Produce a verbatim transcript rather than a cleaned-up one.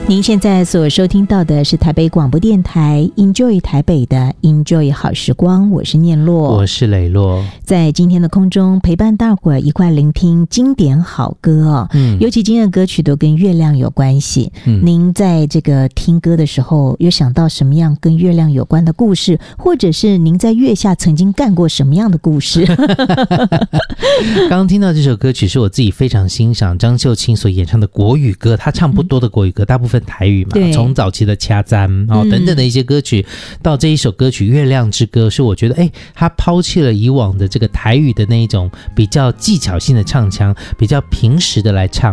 您现在所收听到的是台北广播电台 Enjoy 台北的 Enjoy 好时光，我是念洛， 我是磊洛， 在今天的空中陪伴大伙儿一块聆听经典好歌哦，嗯，尤其今天的歌曲都跟月亮有关系，嗯，您在这个听歌的时候有想到什么样跟月亮有关的故事，或者是您在月下曾经干过什么样的故事？ 刚刚听到这首歌曲是我自己非常欣赏张秀清所演唱的国语歌，他唱不多的国语歌，大部分台语嘛，从早期的掐簪、哦、等等的一些歌曲、嗯、到这一首歌曲《月亮之歌》，是我觉得哎，他抛弃了以往的这个台语的那一种比较技巧性的唱腔，比较平实的来唱，